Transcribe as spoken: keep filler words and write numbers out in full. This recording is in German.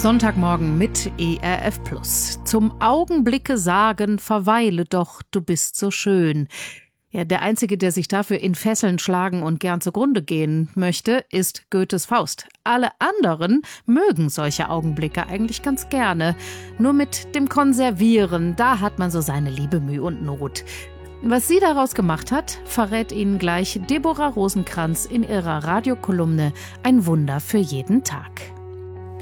Sonntagmorgen mit E R F Plus. Zum Augenblicke sagen, verweile doch, du bist so schön. Ja, der Einzige, der sich dafür in Fesseln schlagen und gern zugrunde gehen möchte, ist Goethes Faust. Alle anderen mögen solche Augenblicke eigentlich ganz gerne. Nur mit dem Konservieren, da hat man so seine liebe Mühe und Not. Was sie daraus gemacht hat, verrät Ihnen gleich Deborah Rosenkranz in ihrer Radiokolumne Ein Wunder für jeden Tag.